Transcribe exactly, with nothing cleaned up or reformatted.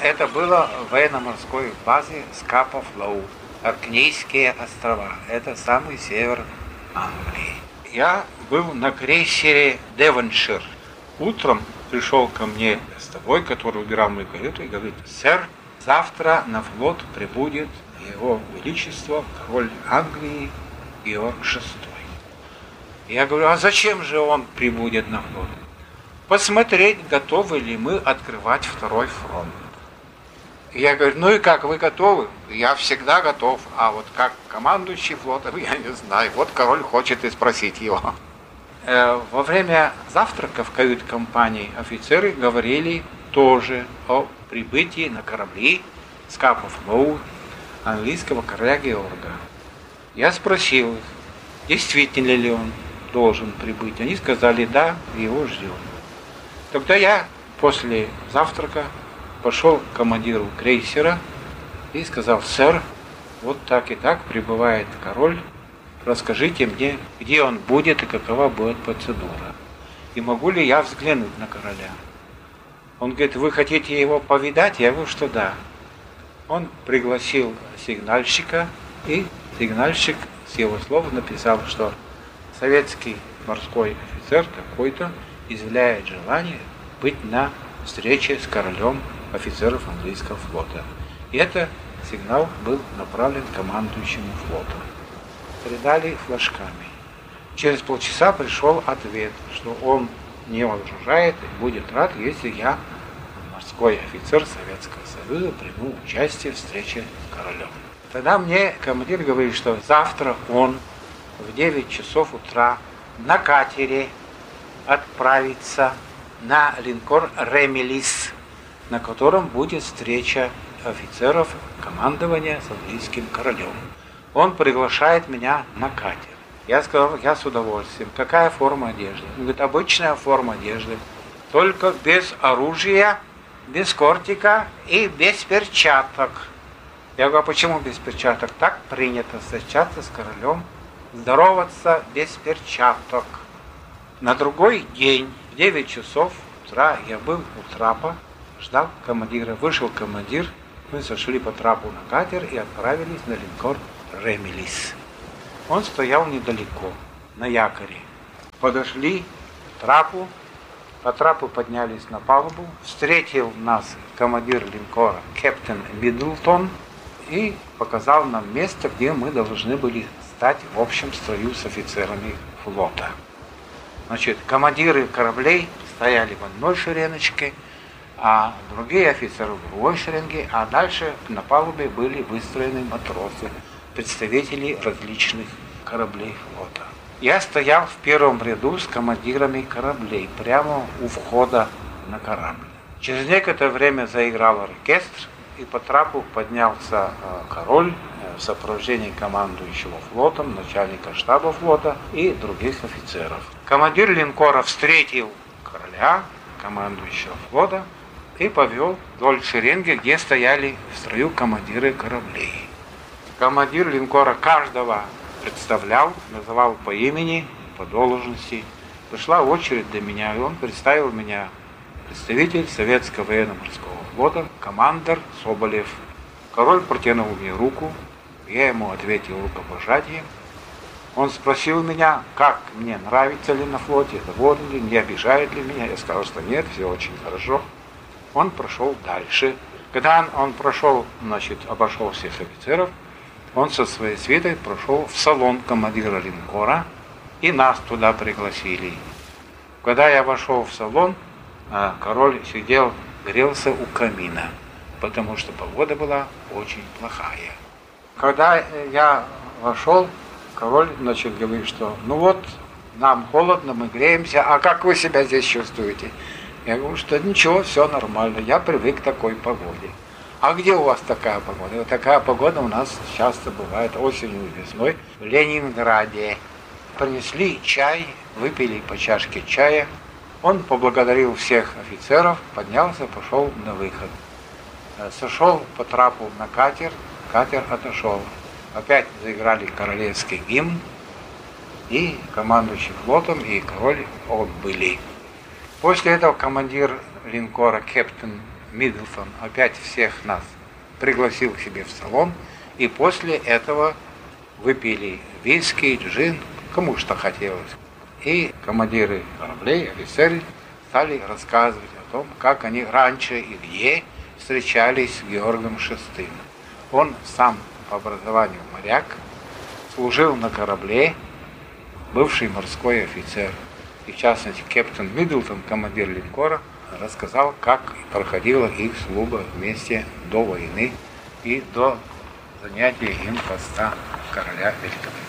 Это было в военно-морской базе Скапа-Флоу, Оркнейские острова. Это самый север Англии. Я был на крейсере Девоншир. Утром пришел ко мне ростовой, который убирал мою каюту, и говорит: сэр, завтра на флот прибудет его величество король Англии Георг шестой. Я говорю: а зачем же он прибудет на флот? Посмотреть, готовы ли мы открывать второй фронт. Я говорю: ну и как, вы готовы? Я всегда готов, а вот как командующий флотом, я не знаю. Вот король хочет и спросить его. Во время завтрака в кают-компании офицеры говорили тоже о прибытии на корабли Скапа-Флоу английского короля Георга. Я спросил их, действительно ли он должен прибыть. Они сказали: да, его ждем. Тогда я после завтрака пошел к командиру крейсера и сказал: сэр, вот так и так прибывает король. Расскажите мне, где он будет и какова будет процедура. И могу ли я взглянуть на короля? Он говорит: вы хотите его повидать? Я говорю, что да. Он пригласил сигнальщика, и сигнальщик с его слов написал, что советский морской офицер такой-то изъявляет желание быть на встрече с королем офицеров английского флота. И этот сигнал был направлен командующему флотом. Передали флажками. Через полчаса пришел ответ, что он не возражает и будет рад, если я, морской офицер Советского Союза, приму участие в встрече с королем. Тогда мне командир говорит, что завтра он в девять часов утра на катере отправится на линкор Ремелис, на котором будет встреча офицеров командования с английским королем. Он приглашает меня на катер. Я сказал: я с удовольствием. Какая форма одежды? Он говорит: обычная форма одежды, только без оружия, без кортика и без перчаток. Я говорю: а почему без перчаток? Так принято встречаться с королем, здороваться без перчаток. На другой день, в девять часов утра, я был у трапа, ждал командира. Вышел командир, мы сошли по трапу на катер и отправились на линкор Ремелис. Он стоял недалеко, на якоре. Подошли к трапу, по трапу поднялись на палубу. Встретил нас командир линкора капитан Миддлтон и показал нам место, где мы должны были стать в общем строю с офицерами флота. Значит, командиры кораблей стояли в одной шереночке, а другие офицеры в другой шеренге, а дальше на палубе были выстроены матросы, представители различных кораблей флота. Я стоял в первом ряду с командирами кораблей, прямо у входа на корабль. Через некоторое время заиграл оркестр, и по трапу поднялся король в сопровождении командующего флотом, начальника штаба флота и других офицеров. Командир линкора встретил короля, командующего флота, и повел вдоль шеренги, где стояли в строю командиры кораблей. Командир линкора каждого представлял, называл по имени, по должности. Пришла очередь до меня, и он представил меня: представитель Советского военно-морского флота, командир Соболев. Король протянул мне руку, я ему ответил рукопожатием. Он спросил меня, как мне, нравится ли на флоте, доволен ли, не обижает ли меня. Я сказал, что нет, все очень хорошо. Он прошел дальше. Когда он, он прошел, значит, обошел всех офицеров, он со своей свитой прошел в салон командира линкора, и нас туда пригласили. Когда я вошел в салон, король сидел, грелся у камина, потому что погода была очень плохая. Когда я вошел, король начал говорить, что ну вот, нам холодно, мы греемся, а как вы себя здесь чувствуете? Я говорю, что ничего, все нормально, я привык к такой погоде. А где у вас такая погода? Вот такая погода у нас часто бывает осенью и весной в Ленинграде. Принесли чай, выпили по чашке чая. Он поблагодарил всех офицеров, поднялся, пошел на выход. Сошел по трапу на катер, катер отошел. Опять заиграли королевский гимн, и командующий флотом, и король отбыли. После этого командир линкора капитан Миддлтон опять всех нас пригласил к себе в салон, и после этого выпили виски, джин, кому что хотелось. И командиры кораблей, офицеры стали рассказывать о том, как они раньше и где встречались с Георгом шестым. Он сам по образованию моряк, служил на корабле, бывший морской офицер. И в частности, капитан Миддлтон, командир линкора, рассказал, как проходила их служба вместе до войны и до занятия им поста короля Великобритании.